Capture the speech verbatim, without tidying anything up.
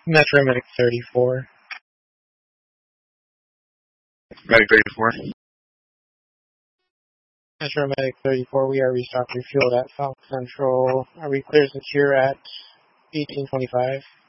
Metro Medic thirty-four. Medic thirty-four. Metro Medic thirty-four, we are restocked refueled at South Central. Are we clear since you're at eighteen twenty-five?